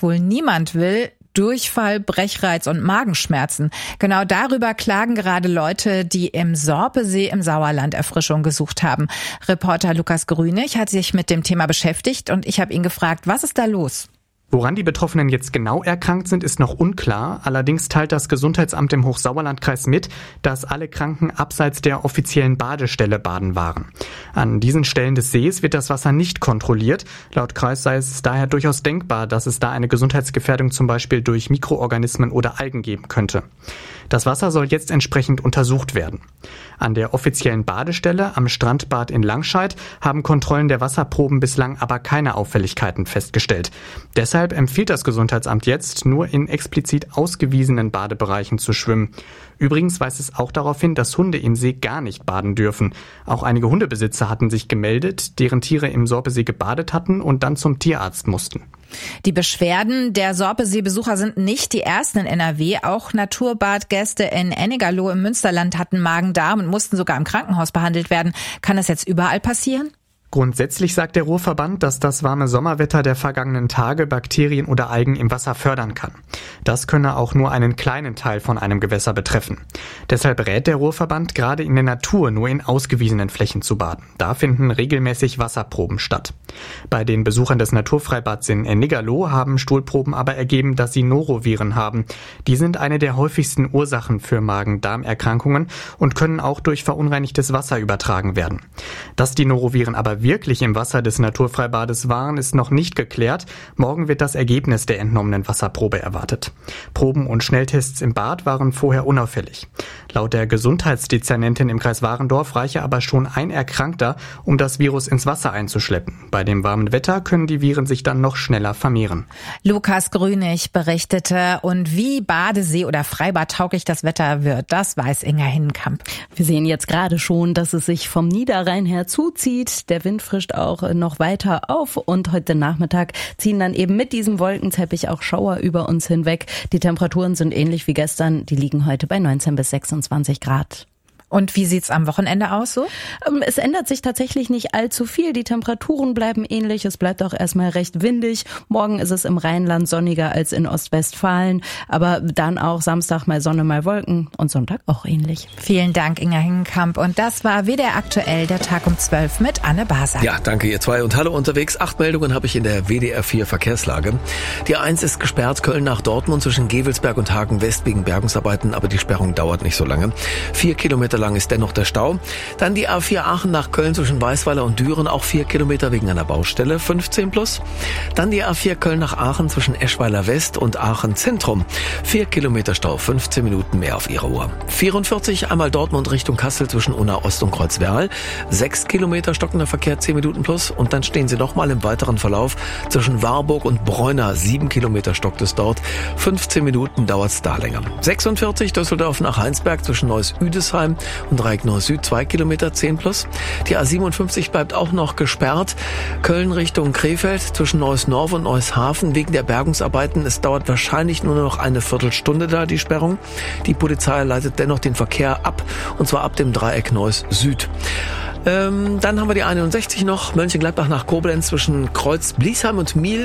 was wohl niemand will: Durchfall, Brechreiz und Magenschmerzen. Genau darüber klagen gerade Leute, die im Sorpesee im Sauerland Erfrischung gesucht haben. Reporter Lukas Grünig hat sich mit dem Thema beschäftigt und ich habe ihn gefragt, was ist da los? Woran die Betroffenen jetzt genau erkrankt sind, ist noch unklar. Allerdings teilt das Gesundheitsamt im Hochsauerlandkreis mit, dass alle Kranken abseits der offiziellen Badestelle baden waren. An diesen Stellen des Sees wird das Wasser nicht kontrolliert. Laut Kreis sei es daher durchaus denkbar, dass es da eine Gesundheitsgefährdung zum Beispiel durch Mikroorganismen oder Algen geben könnte. Das Wasser soll jetzt entsprechend untersucht werden. An der offiziellen Badestelle am Strandbad in Langscheid haben Kontrollen der Wasserproben bislang aber keine Auffälligkeiten festgestellt. Deshalb empfiehlt das Gesundheitsamt jetzt, nur in explizit ausgewiesenen Badebereichen zu schwimmen. Übrigens weist es auch darauf hin, dass Hunde im See gar nicht baden dürfen. Auch einige Hundebesitzer hatten sich gemeldet, deren Tiere im Sorpesee gebadet hatten und dann zum Tierarzt mussten. Die Beschwerden der Sorpesee-Besucher sind nicht die ersten in NRW. Auch Naturbadgäste in Ennigerloh im Münsterland hatten Magen-Darm und mussten sogar im Krankenhaus behandelt werden. Kann das jetzt überall passieren? Grundsätzlich sagt der Ruhrverband, dass das warme Sommerwetter der vergangenen Tage Bakterien oder Algen im Wasser fördern kann. Das könne auch nur einen kleinen Teil von einem Gewässer betreffen. Deshalb rät der Ruhrverband, gerade in der Natur nur in ausgewiesenen Flächen zu baden. Da finden regelmäßig Wasserproben statt. Bei den Besuchern des Naturfreibads in Ennigerloh haben Stuhlproben aber ergeben, dass sie Noroviren haben. Die sind eine der häufigsten Ursachen für Magen-Darm-Erkrankungen und können auch durch verunreinigtes Wasser übertragen werden. Dass die Noroviren aber wirklich im Wasser des Naturfreibades waren, ist noch nicht geklärt. Morgen wird das Ergebnis der entnommenen Wasserprobe erwartet. Proben und Schnelltests im Bad waren vorher unauffällig. Laut der Gesundheitsdezernentin im Kreis Warendorf reiche aber schon ein Erkrankter, um das Virus ins Wasser einzuschleppen. Bei dem warmen Wetter können die Viren sich dann noch schneller vermehren. Lukas Grünig berichtete. Und wie Badesee- oder Freibadtauglich das Wetter wird, das weiß Inga Hinnenkamp. Wir sehen jetzt gerade schon, dass es sich vom Niederrhein her zuzieht. Der Wind frischt auch noch weiter auf und heute Nachmittag ziehen dann eben mit diesem Wolkenteppich auch Schauer über uns hinweg. Die Temperaturen sind ähnlich wie gestern. Die liegen heute bei 19 bis 26 Grad. Und wie sieht's am Wochenende aus so? Es ändert sich tatsächlich nicht allzu viel. Die Temperaturen bleiben ähnlich. Es bleibt auch erstmal recht windig. Morgen ist es im Rheinland sonniger als in Ostwestfalen. Aber dann auch Samstag mal Sonne, mal Wolken und Sonntag auch ähnlich. Vielen Dank, Inga Hinnenkamp. Und das war WDR aktuell, der Tag um 12 mit Anne Baser. Ja, danke ihr zwei und hallo unterwegs. 8 Meldungen habe ich in der WDR 4 Verkehrslage. Die A1 ist gesperrt, Köln nach Dortmund zwischen Gevelsberg und Hagen West wegen Bergungsarbeiten. Aber die Sperrung dauert nicht so lange. 4 Kilometer lang ist dennoch der Stau. Dann die A4 Aachen nach Köln zwischen Weißweiler und Düren, auch 4 Kilometer wegen einer Baustelle, 15 plus. Dann die A4 Köln nach Aachen zwischen Eschweiler West und Aachen Zentrum, 4 Kilometer Stau, 15 Minuten mehr auf Ihrer Uhr. 44 einmal Dortmund Richtung Kassel zwischen Unna Ost und Kreuzwerl, 6 Kilometer stockender Verkehr, 10 Minuten plus. Und dann stehen Sie nochmal im weiteren Verlauf zwischen Warburg und Bräuna, 7 Kilometer stockt es dort, 15 Minuten dauert es da länger. 46 Düsseldorf nach Heinsberg zwischen Neuss-Üdesheim und Neuss Süd, 2 Kilometer, 10 plus. Die A57 bleibt auch noch gesperrt. Köln Richtung Krefeld zwischen Neuss-Norf und Neuss-Hafen wegen der Bergungsarbeiten. Es dauert wahrscheinlich nur noch eine Viertelstunde da, die Sperrung. Die Polizei leitet dennoch den Verkehr ab, und zwar ab dem Dreieck Neuss Süd. Dann haben wir die 61 noch, Mönchengladbach nach Koblenz zwischen Kreuz-Bliesheim und Miel,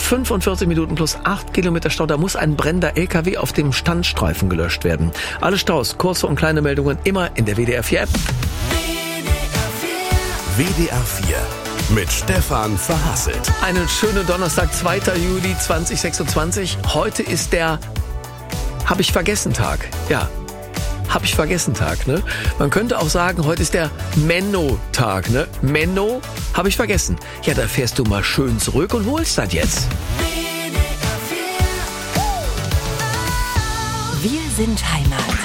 45 Minuten plus 8 Kilometer Stau. Da muss ein brennender LKW auf dem Standstreifen gelöscht werden. Alle Staus, kurze und kleine Meldungen immer in der WDR 4 App. WDR 4 mit Stefan Verhasselt. Einen schönen Donnerstag, 2. Juli 2026. Heute ist der Hab-ich-vergessen-Tag. Ja. Hab-ich-vergessen-Tag, ne? Man könnte auch sagen, heute ist der Menno-Tag, ne? Menno, hab ich vergessen. Ja, da fährst du mal schön zurück und holst das jetzt. Wir sind Heimat.